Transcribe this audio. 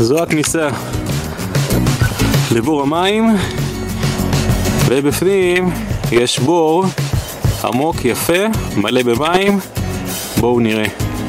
זו הכניסה לבור המים, ובפנים יש בור עמוק יפה, מלא במים. בואו נראה.